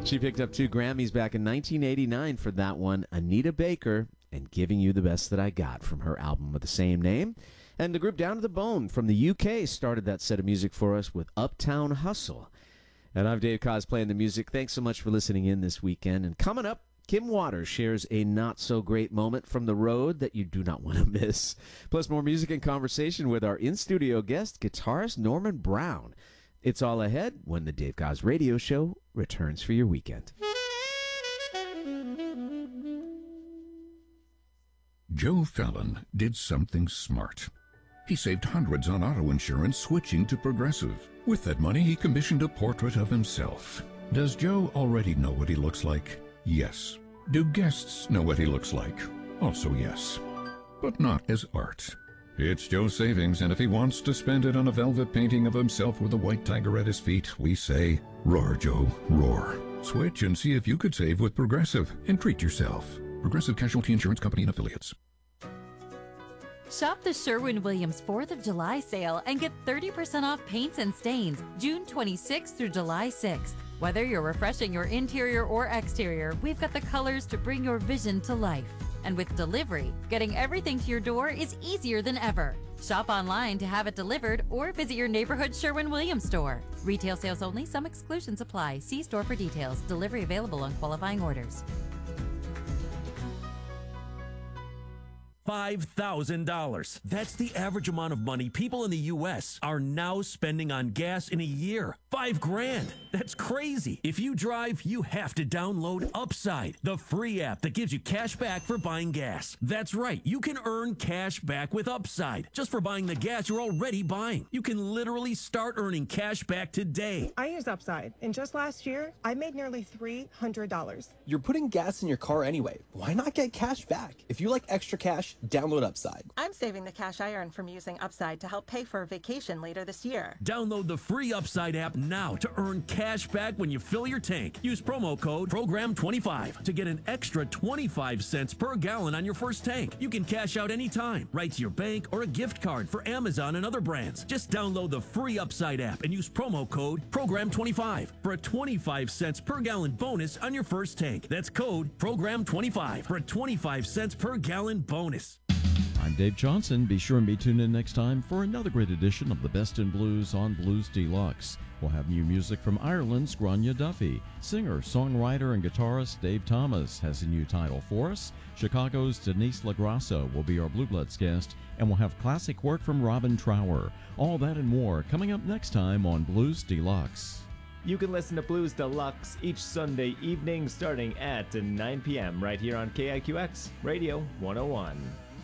She picked up 2 Grammys back in 1989 for that one, Anita Baker, and Giving You the Best That I Got from her album of the same name. And the group Down to the Bone from the UK started that set of music for us with Uptown Hustle. And I'm Dave Koz playing the music. Thanks so much for listening in this weekend. And coming up, Kim Waters shares a not-so-great moment from the road that you do not want to miss. Plus more music and conversation with our in-studio guest, guitarist Norman Brown. It's all ahead when the Dave Koz Radio Show returns for your weekend. Joe Fallon did something smart. He saved hundreds on auto insurance switching to Progressive. With that money, he commissioned a portrait of himself. Does Joe already know what he looks like? Yes. Do guests know what he looks like? Also yes. But not as art. It's Joe's savings, and if he wants to spend it on a velvet painting of himself with a white tiger at his feet, we say, roar, Joe, roar. Switch and see if you could save with Progressive and treat yourself. Progressive Casualty Insurance Company and Affiliates. Shop the Sherwin-Williams 4th of July sale and get 30% off paints and stains June 26th through July 6th. Whether you're refreshing your interior or exterior, we've got the colors to bring your vision to life. And with delivery, getting everything to your door is easier than ever. Shop online to have it delivered or visit your neighborhood Sherwin-Williams store. Retail sales only. Some exclusions apply. See store for details. Delivery available on qualifying orders. $5,000. That's the average amount of money people in the U.S. are now spending on gas in a year. $5,000. That's crazy. If you drive, you have to download Upside, the free app that gives you cash back for buying gas. That's right. You can earn cash back with Upside just for buying the gas you're already buying. You can literally start earning cash back today. I use Upside, and just last year, I made nearly $300. You're putting gas in your car anyway. Why not get cash back? If you like extra cash, download Upside. I'm saving the cash I earn from using Upside to help pay for a vacation later this year. Download the free Upside app now to earn cash back when you fill your tank. Use promo code PROGRAM25 to get an extra 25 cents per gallon on your first tank. You can cash out anytime, right to your bank or a gift card for Amazon and other brands. Just download the free Upside app and use promo code PROGRAM25 for a 25 cents per gallon bonus on your first tank. That's code PROGRAM25 for a 25 cents per gallon bonus. I'm Dave Johnson. Be sure and be tuned in next time for another great edition of the Best in Blues on Blues Deluxe. We'll have new music from Ireland's Grania Duffy. Singer, songwriter, and guitarist Dave Thomas has a new title for us. Chicago's Denise LaGrasso will be our Blue Bloods guest, and we'll have classic work from Robin Trower. All that and more coming up next time on Blues Deluxe. You can listen to Blues Deluxe each Sunday evening starting at 9 p.m. right here on KIQX Radio 101.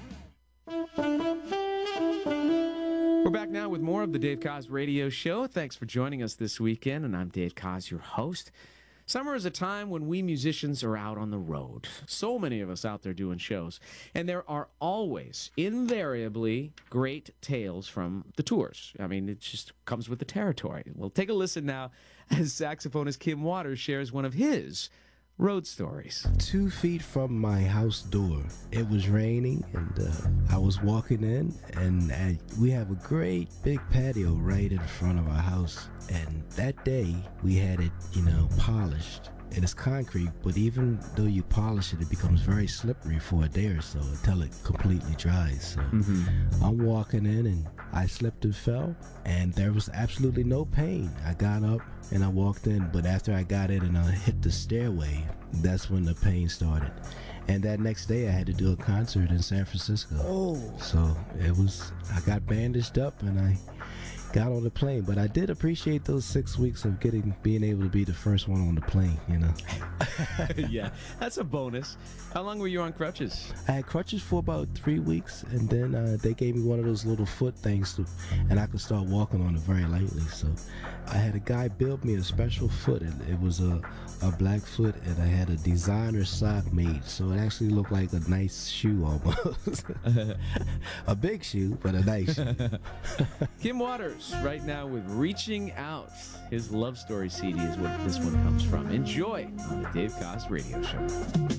We're back now with more of the Dave Koz Radio Show. Thanks for joining us this weekend, and I'm Dave Koz, your host. Summer is a time when we musicians are out on the road. So many of us out there doing shows. And there are always, invariably, great tales from the tours. I mean, it just comes with the territory. Well, take a listen now as saxophonist Kim Waters shares one of his road stories. 2 feet from my house door, it was raining, and I was walking in, and we have a great big patio right in front of our house. And that day, we had it, polished. And it's concrete, but even though you polish it, it becomes very slippery for a day or so until it completely dries. So I'm walking in, and I slipped and fell, and there was absolutely no pain. I got up and I walked in, but after I got in and I hit the stairway, that's when the pain started. And that next day I had to do a concert in San Francisco. So I got bandaged up and I got on the plane, but I did appreciate those 6 weeks of being able to be the first one on the plane, Yeah, that's a bonus. How long were you on crutches? I had crutches for about 3 weeks, and then they gave me one of those little foot things, and I could start walking on it very lightly. So I had a guy build me a special foot, and it was a black foot, and I had a designer sock made, so it actually looked like a nice shoe almost. A big shoe, but a nice shoe. Kim Waters, right now with Reaching Out. His love story CD is what this one comes from. Enjoy on the Dave Koz Radio Show.